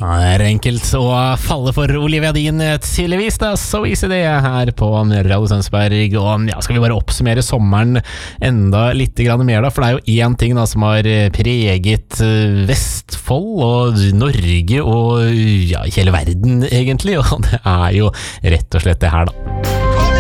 Ja, det er enkelt å falle for Olivia Dean tydeligvis da, så viser det her på Radio Tønsberg. Og ja, skal vi bare oppsummere sommeren enda litt grann mer da, for det er jo en ting da som har preget Vestfold og Norge og ja, hele verden egentlig, og det er jo rett og slett det her da.